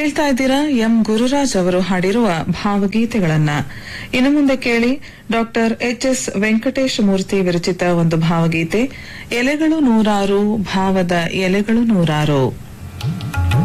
ಕೇಳ್ತಾ ಇದ್ದೀರಾ ಎಂ ಗುರುರಾಜ್ ಅವರು ಹಾಡಿರುವ ಭಾವಗೀತೆಗಳನ್ನ. ಇನ್ನು ಮುಂದೆ ಕೇಳಿ ಡಾಕ್ಟರ್ ಎಚ್.ಎಸ್. ವೆಂಕಟೇಶ ಮೂರ್ತಿ ವಿರಚಿತ ಒಂದು ಭಾವಗೀತೆ, ಎಲೆಗಳು ನೂರಾರು ಭಾವದ ಎಲೆಗಳು ನೂರಾರು.